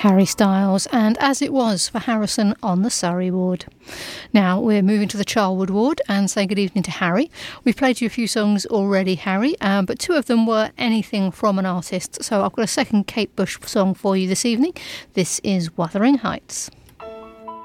Harry Styles, and As It Was for Harrison on the Surrey ward. Now we're moving to the Charlwood ward and saying good evening to Harry. We've played you a few songs already, Harry, but two of them were anything from an artist, so I've got a second Kate Bush song for you this evening. This is Wuthering Heights.